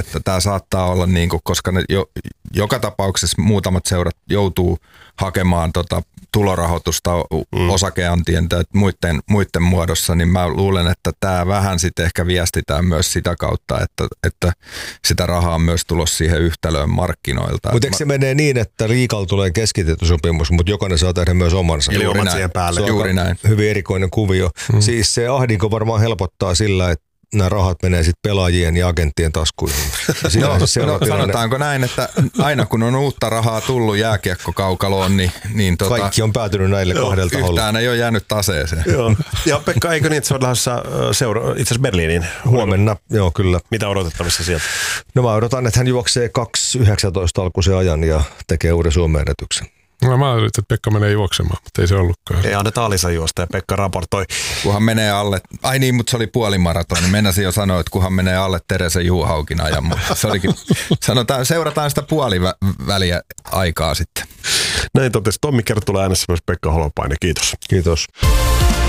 että tämä saattaa olla, niin kuin, koska ne joka tapauksessa muutamat seurat joutuu hakemaan tulorahoitusta osakeantien tai muiden muodossa, niin mä luulen, että tämä vähän sitten ehkä viestitään myös sitä kautta, että sitä rahaa on myös tulossa siihen yhtälöön markkinoilta. Mutta eikö se menee niin, että liigalla tulee keskitetty sopimus, mutta jokainen saa tehdä myös omansa? Juuri näin. Päälle. Juuri näin. Hyvin erikoinen kuvio. Siis se ahdinko varmaan helpottaa sillä, että nämä rahat menee sitten pelaajien ja agenttien taskuihin. Sanotaanko näin, että aina kun on uutta rahaa tullut jääkiekkokaukaloon, niin kaikki on päätynyt näille kahdella taholla. Yhtään ei ole jäänyt taseeseen. Joo. Ja Pekka, eikö niin, että se on lähdössä itse asiassa Berliiniin? Huomenna, joo kyllä. Mitä odotettavissa sieltä? No mä odotan, että hän juoksee 2.19 alkuisen ajan ja tekee uuden Suomen ennätyksen. No mä ajattelin, että Pekka menee juoksemaan, mutta ei se ollutkaan. Ei anneta Alisa juosta ja Pekka raportoi. Kunhan menee alle, ai niin, mutta se oli puolimaratoni. Mennäsin jo sanoa, että kunhan menee alle Teresa Juhaukin ajan. Se olikin, seurataan sitä puoliväliä aikaa sitten. Näin totesi Tommi Kerttula äänessä myös Pekka Holopainen. Kiitos. Kiitos.